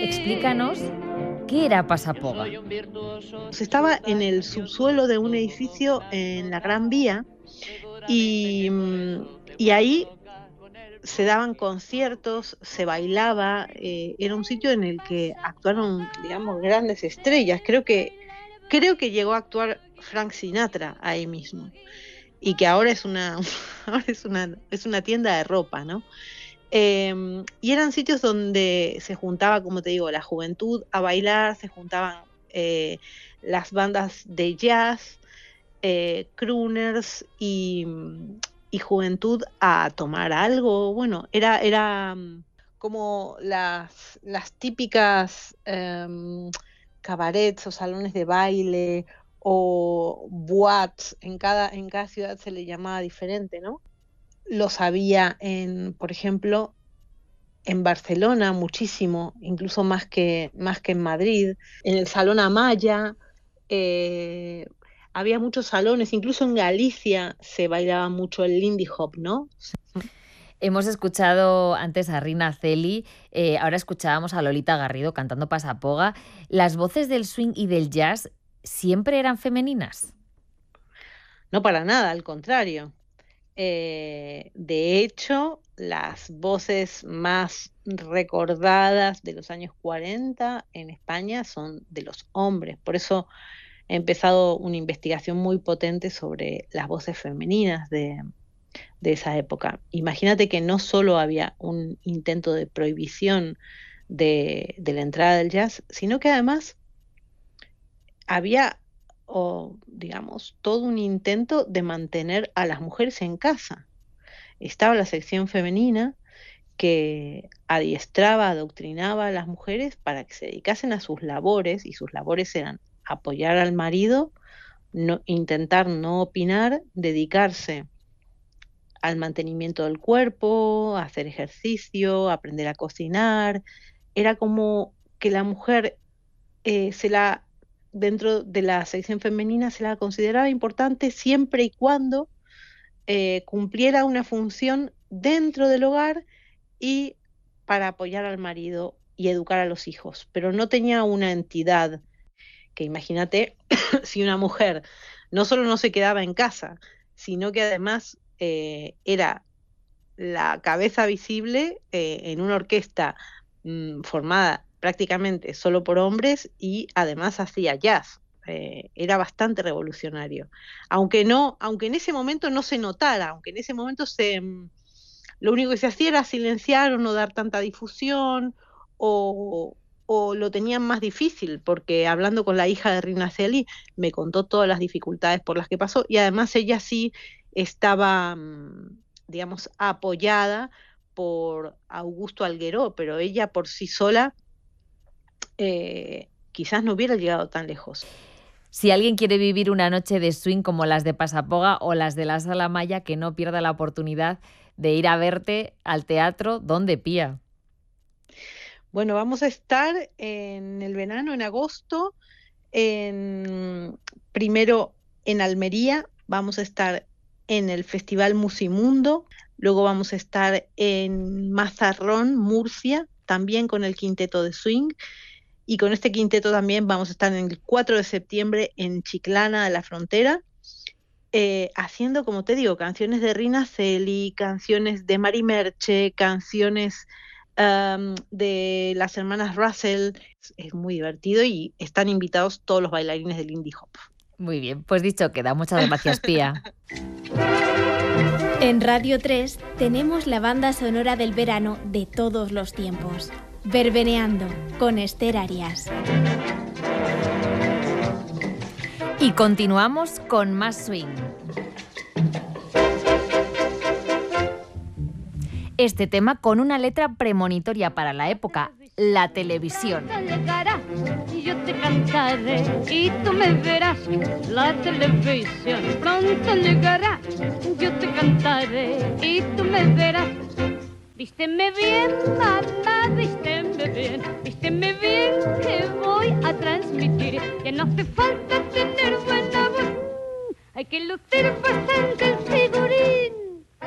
explícanos qué era Pasapoga. Estaba en el subsuelo de un edificio en la Gran Vía y ahí se daban conciertos, se bailaba, era un sitio en el que actuaron, digamos, grandes estrellas. Creo que llegó a actuar Frank Sinatra ahí mismo y que ahora es una tienda de ropa, ¿no? Y eran sitios donde se juntaba, como te digo, la juventud a bailar, se juntaban las bandas de jazz, crooners y juventud a tomar algo. Bueno, era como las típicas cabarets o salones de baile o boates, en cada ciudad se le llamaba diferente, ¿no? Los había por ejemplo, en Barcelona muchísimo, incluso más que en Madrid, en el Salón Amaya, había muchos salones, incluso en Galicia se bailaba mucho el Lindy Hop, ¿no? Hemos escuchado antes a Rina Celi, ahora escuchábamos a Lolita Garrido cantando Pasapoga. ¿Las voces del swing y del jazz siempre eran femeninas? No, para nada, al contrario. De hecho, las voces más recordadas de los años 40 en España son de los hombres. Por eso he empezado una investigación muy potente sobre las voces femeninas de esa época. Imagínate que no solo había un intento de prohibición de la entrada del jazz, sino que además había, digamos, todo un intento de mantener a las mujeres en casa. Estaba la sección femenina que adiestraba, adoctrinaba a las mujeres para que se dedicasen a sus labores, y sus labores eran apoyar al marido, intentar no opinar, dedicarse al mantenimiento del cuerpo, a hacer ejercicio, a aprender a cocinar. Era como que la mujer dentro de la sección femenina se la consideraba importante siempre y cuando cumpliera una función dentro del hogar y para apoyar al marido y educar a los hijos, pero no tenía una entidad que, imagínate, si una mujer no solo no se quedaba en casa, sino que además era la cabeza visible en una orquesta formada prácticamente solo por hombres y además hacía jazz. Era bastante revolucionario. Aunque en ese momento no se notara, aunque en ese momento lo único que se hacía era silenciar o no dar tanta difusión, o lo tenían más difícil, porque hablando con la hija de Rina Celi me contó todas las dificultades por las que pasó, y además ella sí estaba, digamos, apoyada por Augusto Algueró, pero ella por sí sola quizás no hubiera llegado tan lejos. Si alguien quiere vivir una noche de swing como las de Pasapoga o las de la Sala Maya, que no pierda la oportunidad de ir a verte al teatro. ¿Dónde, Pía? Bueno, vamos a estar en el verano, en agosto, primero en Almería, vamos a estar en el Festival Musimundo, luego vamos a estar en Mazarrón, Murcia, también con el Quinteto de Swing, y con este quinteto también vamos a estar el 4 de septiembre en Chiclana de la Frontera, haciendo, como te digo, canciones de Rina Celi, canciones de Mari Merche, canciones de las hermanas Russell. Es muy divertido y están invitados todos los bailarines del Lindy Hop. Muy bien, pues dicho queda. Muchas gracias, Pía. En Radio 3 tenemos la banda sonora del verano de todos los tiempos. Verbeneando, con Esther Arias. Y continuamos con más swing. Este tema con una letra premonitoria para la época, la televisión. Yo te cantaré y tú me verás, la televisión pronto llegará. Yo te cantaré y tú me verás. Vísteme bien, mamá, vísteme bien que voy a transmitir. Ya no hace falta tener buena voz, hay que lucir bastante.